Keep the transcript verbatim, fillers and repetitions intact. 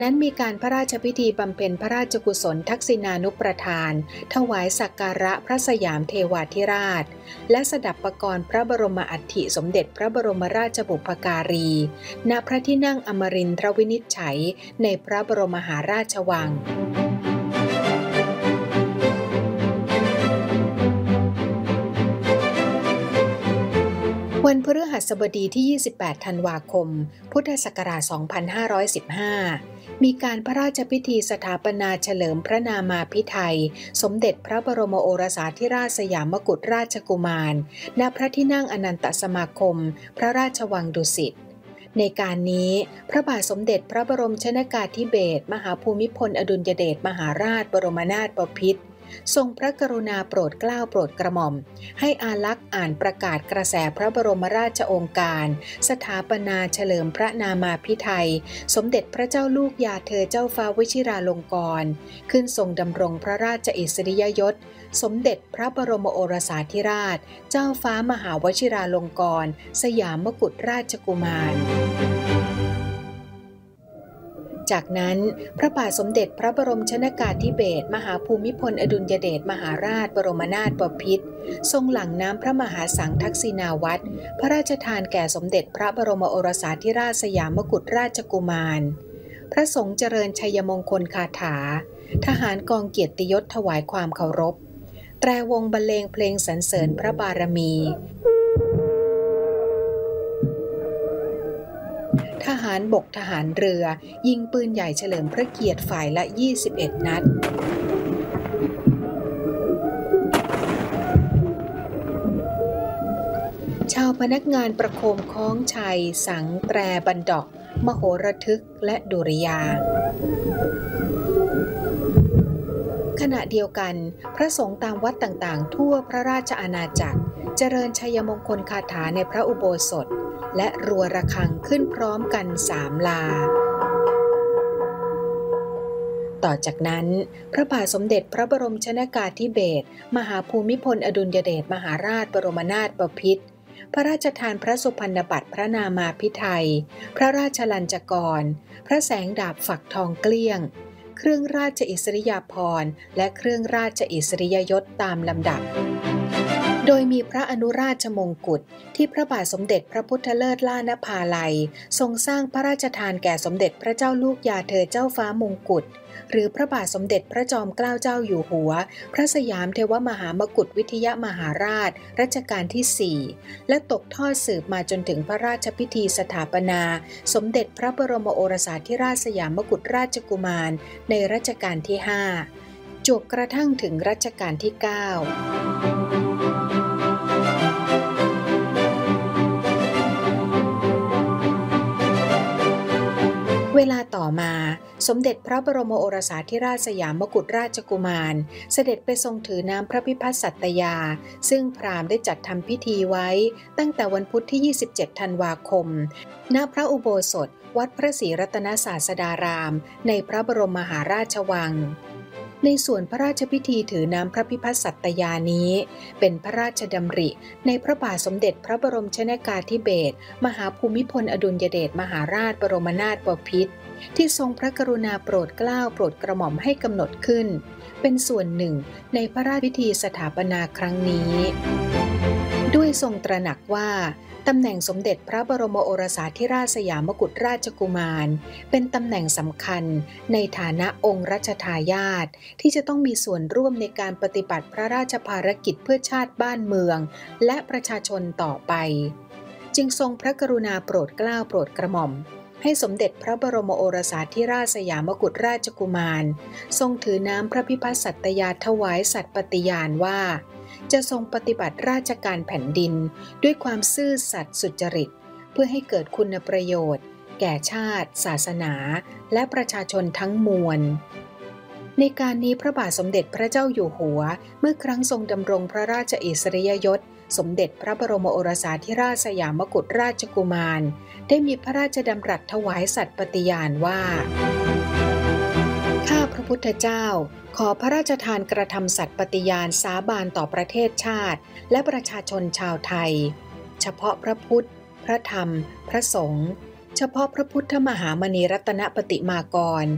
นั้นมีการพระราชพิธีบำเพ็ญพระราชกุศลทักษิณานุประทานถวายสักการะพระสยามเทวาธิราชและสดับปกรณ์พระบรมอัฐิสมเด็จพระบรมราชบุพการีณพระที่นั่งอมรินทรวินิจฉัยในพระบรมมหาราชวังวันพฤหัสบดีที่ ยี่สิบแปด ธันวาคม พุทธศักราช สองพันห้าร้อยสิบห้า มีการพระราชพิธีสถาปนาเฉลิมพระนามาภิไธยสมเด็จพระบรมโอรสาธิราชสยามกุฎราชกุมารณพระที่นั่งอนันตสมาคมพระราชวังดุสิตในการนี้พระบาทสมเด็จพระบรมชนกาธิเบศรมหาภูมิพลอดุลยเดชมหาราชบรมนาถบพิตรทรงพระกรุณาโปรดเกล้าโปรดกระหม่อมให้อาลักษ์อ่านประกาศกระแสพระบรมราชโองการสถาปนาเฉลิมพระนามาภิไธยสมเด็จพระเจ้าลูกยาเธอเจ้าฟ้าวชิราลงกรณ์ขึ้นทรงดำรงพระราชอิสริยยศสมเด็จพระบรมโอรสาธิราชเจ้าฟ้ามหาวชิราลงกรณ์สยามกุฎราชกุมารจากนั้นพระบาทสมเด็จพระบรมชนกาธิเบศรมหาภูมิพลอดุลยเดชมหาราชบรมนาถบพิตรทรงหลั่งน้ำพระมหาสังทักษิณาวัตรพระราชทานแก่สมเด็จพระบรมโอรสาธิราชสยามกุฎราชกุมารพระสงฆ์เจริญชัยมงคลคาถาทหารกองเกียรติยศถวายความเคารพแตรวงบรรเลงเพลงสรรเสริญพระบารมีทหารบกทหารเรือยิงปืนใหญ่เฉลิมพระเกียรติฝ่ายละยี่สิบเอ็ดนัดชาวพนักงานประโคมคล้องชัยสังแตรบันดอกมโหระทึกและดุริยางค์ขณะเดียวกันพระสงฆ์ตามวัดต่างๆทั่วพระราชอาณาจักรเจริญชัยมงคลคาถาในพระอุโบสถและรัวระฆังขึ้นพร้อมกันสามลาต่อจากนั้นพระบาทสมเด็จพระบรมชนกาธิเบศรมหาภูมิพลอดุลยเดชมหาราชบรมนาถบพิตรพระราชทานพระสุพรรณบัตรพระนามาภิไธยพระราชลัญจกรพระแสงดาบฝักทองเกลี้ยงเครื่องราชอิสริยาภรณ์และเครื่องราชอิสริยยศตามลำดับโดยมีพระอนุราชมงกุฎที่พระบาทสมเด็จพระพุทธเลิศล่านภาลัยทรงสร้างพระราชทานแก่สมเด็จพระเจ้าลูกยาเธอเจ้าฟ้ามงกุฎหรือพระบาทสมเด็จพระจอมเกล้าเจ้าอยู่หัวพระสยามเทวมหามกุฏวิทยมหาราชรัชกาลที่สี่และตกทอดสืบมาจนถึงพระราชพิธีสถาปนาสมเด็จพระบรมโอรสาธิราชสยามกุฎราชกุมารในรัชกาลที่ห้าจวบกระทั่งถึงรัชกาลที่เก้าเวลาต่อมาสมเด็จพระบรมโอรสาธิราชสยามกุฎราชกุมารเสด็จไปทรงถือน้ำพระพิพัฒน์สัตยาซึ่งพราหมณ์ได้จัดทำพิธีไว้ตั้งแต่วันพุธที่ยี่สิบเจ็ดธันวาคมณพระอุโบสถวัดพระศรีรัตนศาสดารามในพระบรมมหาราชวังในส่วนพระราชพิธีถือน้ำพระพิพัฒน์สัตยานี้เป็นพระราชดำริในพระบาทสมเด็จพระบรมชนกาธิเบศรมหาภูมิพลอดุลยเดชมหาราชบรมนาถบพิตรที่ทรงพระกรุณาโปรดเกล้าโปรดกระหม่อมให้กำหนดขึ้นเป็นส่วนหนึ่งในพระราชพิธีสถาปนาครั้งนี้ด้วยทรงตระหนักว่าตำแหน่งสมเด็จพระบรมโอรสาธิราชสยามกุฎราชกุมารเป็นตำแหน่งสำคัญในฐานะองค์รัชทายาทที่จะต้องมีส่วนร่วมในการปฏิบัติพระราชภารกิจเพื่อชาติบ้านเมืองและประชาชนต่อไปจึงทรงพระกรุณาโปรดเกล้าโปรดกระหม่อมให้สมเด็จพระบรมโอรสาธิราชสยามกุฎราชกุมารทรงถือน้ำพระพิพัฒน์สัตยาถวายสัตย์ปฏิญาณว่าจะทรงปฏิบัติราชการแผ่นดินด้วยความซื่อสัตย์สุจริตเพื่อให้เกิดคุณประโยชน์แก่ชาติศาสนาและประชาชนทั้งมวลในการนี้พระบาทสมเด็จพระเจ้าอยู่หัวเมื่อครั้งทรงดำรงพระราชอิสริยยศสมเด็จพระบรมโอรสาธิราชสยามกุฎราชกุมารได้มีพระราชดำรัสถวายสัตย์ปฏิญาณว่าข้าพระพุทธเจ้าขอพระราชทานกระทำสัตย์ปฏิญาณสาบานต่อประเทศชาติและประชาชนชาวไทยเฉพาะพระพุทธพระธรรมพระสงฆ์เฉพาะพระพุทธมหามณีรัตนปฏิมากร